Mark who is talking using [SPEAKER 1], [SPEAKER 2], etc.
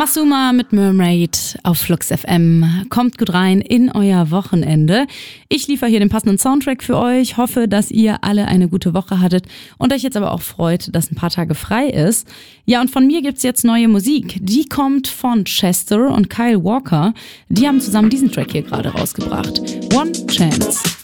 [SPEAKER 1] Masuma mit Mermaid auf Flux FM. Kommt gut rein in euer Wochenende. Ich liefere hier den passenden Soundtrack für euch. Hoffe, dass ihr alle eine gute Woche hattet und euch jetzt aber auch freut, dass ein paar Tage frei ist. Ja, und von mir gibt's jetzt neue Musik. Die kommt von Chester und Kyle Walker. Die haben zusammen diesen Track hier gerade rausgebracht. One Chance.